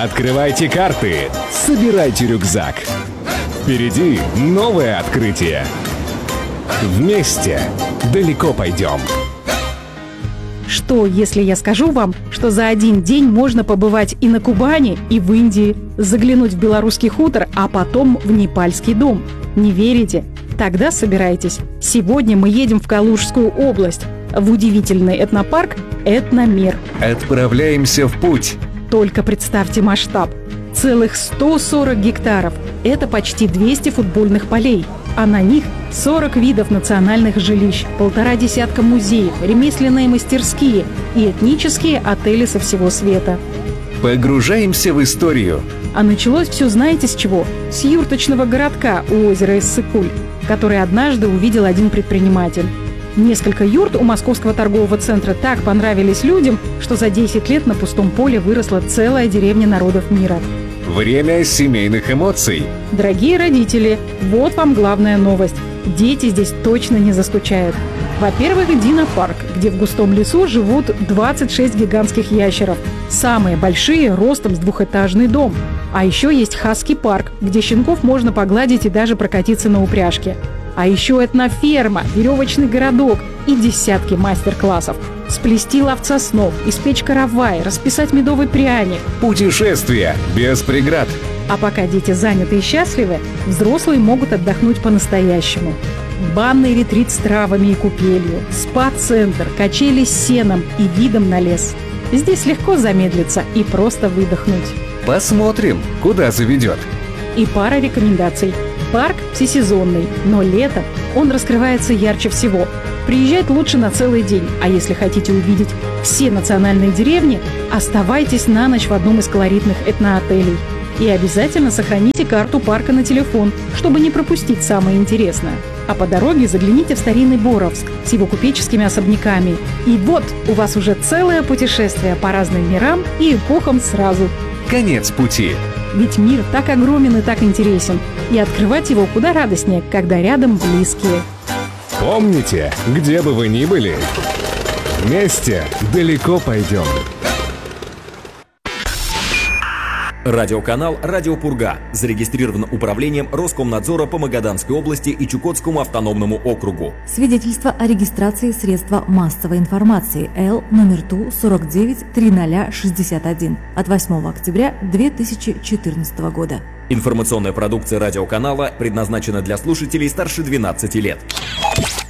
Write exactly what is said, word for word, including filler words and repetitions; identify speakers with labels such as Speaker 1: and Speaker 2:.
Speaker 1: Открывайте карты, собирайте рюкзак. Впереди новое открытие. Вместе далеко пойдем.
Speaker 2: Что, если я скажу вам, что за один день можно побывать и на Кубани, и в Индии, заглянуть в белорусский хутор, а потом в непальский дом? Не верите? Тогда собирайтесь. Сегодня мы едем в Калужскую область, в удивительный этнопарк «Этномир».
Speaker 1: Отправляемся в путь.
Speaker 2: Только представьте масштаб. Целых сто сорок гектаров. Это почти двести футбольных полей. А на них сорок видов национальных жилищ, полтора десятка музеев, ремесленные мастерские и этнические отели со всего света.
Speaker 1: Погружаемся в историю.
Speaker 2: А началось все знаете с чего? С юрточного городка у озера Иссык-Куль, который однажды увидел один предприниматель. Несколько юрт у московского торгового центра так понравились людям, что за десять лет на пустом поле выросла целая деревня народов мира.
Speaker 1: Время семейных эмоций.
Speaker 2: Дорогие родители, вот вам главная новость. Дети здесь точно не заскучают. Во-первых, динопарк, где в густом лесу живут двадцать шесть гигантских ящеров. Самые большие ростом с двухэтажный дом. А еще есть хаски-парк, где щенков можно погладить и даже прокатиться на упряжке. А еще этноферма, веревочный городок и десятки мастер-классов. Сплести ловца снов, испечь каравай, расписать медовый пряник.
Speaker 1: Путешествия без преград.
Speaker 2: А пока дети заняты и счастливы, взрослые могут отдохнуть по-настоящему. Банный ретрит с травами и купелью, спа-центр, качели с сеном и видом на лес. Здесь легко замедлиться и просто выдохнуть.
Speaker 1: Посмотрим, куда заведет.
Speaker 2: И пара рекомендаций. Парк всесезонный, но летом он раскрывается ярче всего. Приезжать лучше на целый день, а если хотите увидеть все национальные деревни, оставайтесь на ночь в одном из колоритных этноотелей. И обязательно сохраните карту парка на телефон, чтобы не пропустить самое интересное. А по дороге загляните в старинный Боровск с его купеческими особняками. И вот у вас уже целое путешествие по разным мирам и эпохам сразу.
Speaker 1: Конец пути.
Speaker 2: Ведь мир так огромен и так интересен. И открывать его куда радостнее, когда рядом близкие.
Speaker 1: Помните, где бы вы ни были, вместе далеко пойдем.
Speaker 3: Радиоканал «Радио Пурга» зарегистрирован управлением Роскомнадзора по Магаданской области и Чукотскому автономному округу.
Speaker 4: Свидетельство о регистрации средства массовой информации Л номер Ту сорок девять триста шестьдесят один от восьмого октября две тысячи четырнадцатого года.
Speaker 3: Информационная продукция радиоканала предназначена для слушателей старше двенадцати лет.